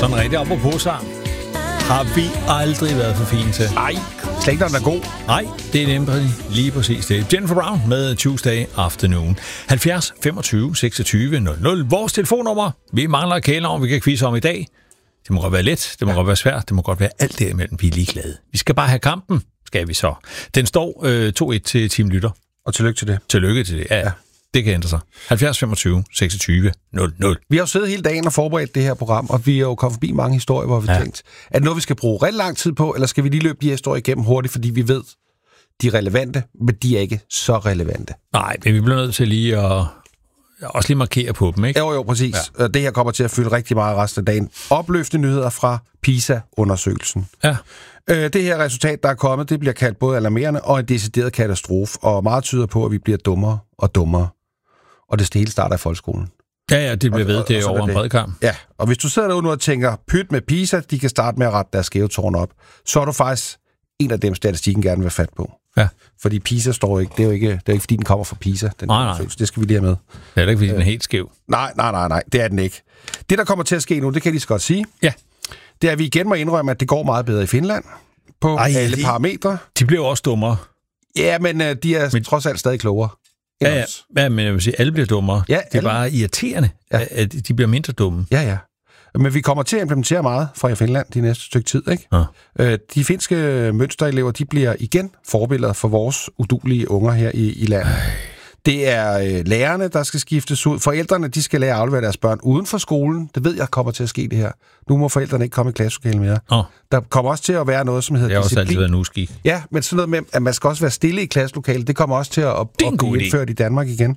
Sådan rigtig apropos sang. Har vi aldrig været for fine til? Nej, slet ikke, når den er god. Nej, det er nemlig lige præcis det. Jennifer Brown med Tuesday Afternoon. 70 25 26 00. Vores telefonnummer. Vi mangler et kælenavn, vi kan quizze om i dag. Det må godt være let, det må godt være svært, det må godt være alt derimellem. Vi er ligeglade. Vi skal bare have kampen, skal vi så. Den står 2-1 til Team Lytter. Og tillykke til det. Tillykke til det, ja. Det kan ændre sig. 70 25 26 00. Vi har jo siddet hele dagen og forberedt det her program, og vi har jo kommet forbi mange historier, hvor vi tænkt, er det noget, vi skal bruge rigtig lang tid på, eller skal vi lige løbe de her historier igennem hurtigt, fordi vi ved, de er relevante, men de er ikke så relevante. Nej, men vi bliver nødt til lige at også lige markere på dem, ikke? Jo, præcis. Ja. Det her kommer til at fylde rigtig meget resten af dagen. Opløftende nyheder fra PISA-undersøgelsen. Ja. Det her resultat, der er kommet, det bliver kaldt både alarmerende og en decideret katastrofe, og meget tyder på, at vi bliver dummere og dummere. Og det hele starter i folkeskolen. Ja, det bliver ved, det er over en bred kamp. Ja, og hvis du sidder derude nu og tænker, pyt med PISA, de kan starte med at rette deres skæve tårn op, så er du faktisk en af dem, statistikken gerne vil have fat på. Ja. Fordi PISA står ikke, det er jo ikke fordi den kommer fra PISA. Nej. Det skal vi lige have med. Det er ikke, fordi den er helt skæv. Nej, det er den ikke. Det, der kommer til at ske nu, det kan jeg lige så godt sige, ja. Det er, at vi igen må indrømme, at det går meget bedre i Finland på alle parametre. De bliver også dummere. Ja, men de er trods alt stadig klogere. Ja, men jeg vil sige, alle bliver dummere. Ja, det er bare irriterende, at de bliver mindre dumme. Ja. Men vi kommer til at implementere meget fra Finland de næste stykke tid, ikke? Ja. De finske mønsterelever, de bliver igen forbilleder for vores uduelige unger her i landet. Det er lærerne, der skal skiftes ud. Forældrene, de skal lære at aflevere deres børn uden for skolen. Det ved jeg kommer til at ske det her. Nu må forældrene ikke komme i klasselokalet mere. Der kommer også til at være noget, som hedder disciplin. Det har også altid været en uskik. Ja, men sådan noget med, at man skal også være stille i klasselokalet, det kommer også til at blive indført i Danmark igen.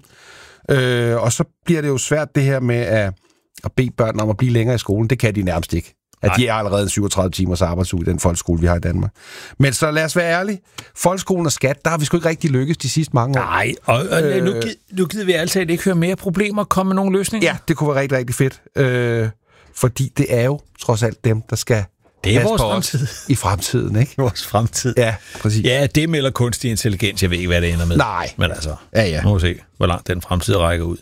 Og så bliver det jo svært det her med at bede børn om at blive længere i skolen. Det kan de nærmest ikke. At de er allerede 37 timers arbejdsuge i den folkeskole, vi har i Danmark. Men så lad os være ærlige. Folkeskolen og skat, der har vi sgu ikke rigtig lykkes de sidste mange år. Nej, og nu gider vi altid ikke høre mere problemer og komme med nogle løsninger. Ja, det kunne være rigtig, rigtig fedt. Fordi det er jo trods alt dem, der skal det er vores fremtid. I fremtiden, ikke? Vores fremtid. Ja, præcis. Ja, det melder kunstig intelligens. Jeg ved ikke, hvad det ender med. Nej. Men altså, nu må vi se, hvor langt den fremtid rækker ud.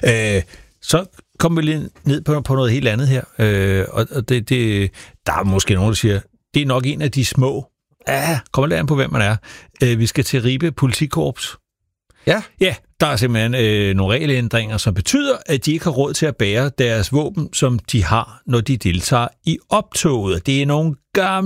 Så kommer vi lige ned på noget helt andet her. Og det, der er måske nogen, der siger, det er nok en af de små. Kommer lidt an på, hvem man er. Vi skal til Ribe Politikorps. Ja? Ja, der er simpelthen nogle regelændringer, som betyder, at de ikke har råd til at bære deres våben, som de har, når de deltager i optoget. Det er nogle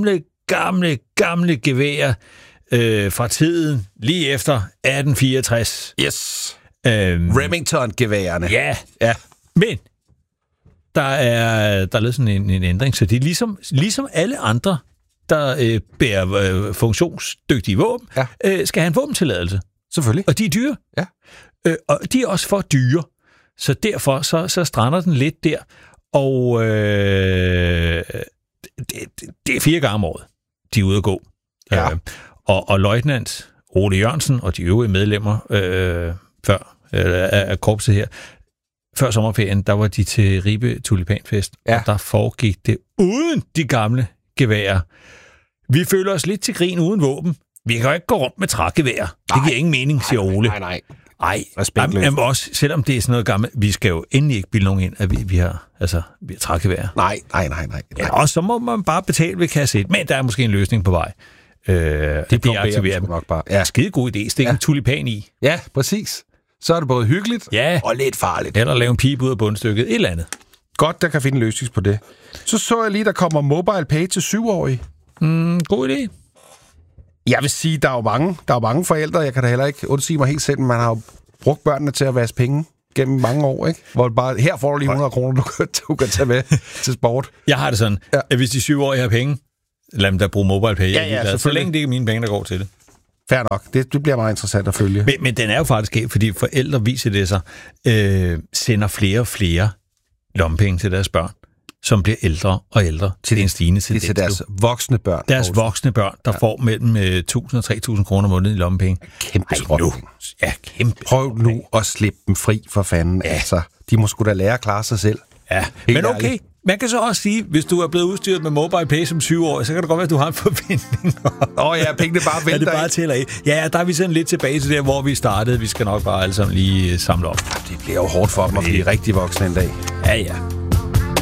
gamle geværer fra tiden lige efter 1864. Yes. Remington-geværerne. Ja. Men der er lavet sådan en ændring, så det er ligesom alle andre, der bærer funktionsdygtige våben, skal have en våbentilladelse. Selvfølgelig. Og de er dyre. Ja. Og de er også for dyre. Så derfor så strander den lidt der. Og det er 4 gange om året, de er ude at gå. Ja. Og løjtnant Ole Jørgensen og de øvrige medlemmer af korpset her, før sommerferien, der var de til Ribe Tulipanfest, og der foregik det uden de gamle geværer. Vi føler os lidt til grin uden våben. Vi kan jo ikke gå rundt med trægeværer. Det giver ingen mening, siger Ole. Nej. Jamen også, selvom det er sådan noget gammelt, vi skal jo endelig ikke bilde nogen ind, at vi har trægeværer. Nej. Ja, og så må man bare betale ved kasse 1, men der er måske en løsning på vej. Det deaktiverer dem. Ja. Skide god idé, stik en tulipan i. Ja, præcis. Så er det både hyggeligt og lidt farligt. Eller lave en pipe ud af bundstykket, et eller andet. Godt, der kan finde en løsning på det. Så jeg lige, der kommer mobile pay til 7-årige. God idé. Jeg vil sige, der er jo mange forældre, jeg kan da heller ikke undsige mig helt selv, men man har jo brugt børnene til at vaske penge gennem mange år, ikke? Hvor bare, her får du lige 100 kroner, du kan tage med til sport. Jeg har det sådan, at hvis de 7-årige har penge, lad dem da bruge mobile pay. Så længe det ikke er mine penge, der går til det. Fair nok. Det bliver meget interessant at følge. Men den er jo faktisk ikke, fordi forældre viser det sig, sender flere og flere lommepenge til deres børn, som bliver ældre og ældre til en stigende tendens. Det er til deres voksne børn. Deres voksne børn, der får mellem 1.000 og 3.000 kroner om måneden i lommepenge. Kæmpe skråt. Ja, kæmpe. Prøv nu at slippe dem fri for fanden. Ja. Altså, de må sgu da lære at klare sig selv. Ja, men okay. Man kan så også sige, hvis du er blevet udstyret med mobile pay som 7-årig, så kan det godt være, at du har en forventning. Pengene bare venter. Det bare tæller af. Ja, der er vi sådan lidt tilbage til der, hvor vi startede. Vi skal nok bare alle sammen lige samle op. Det bliver jo hårdt for dem at blive rigtig voksne en dag. Ja.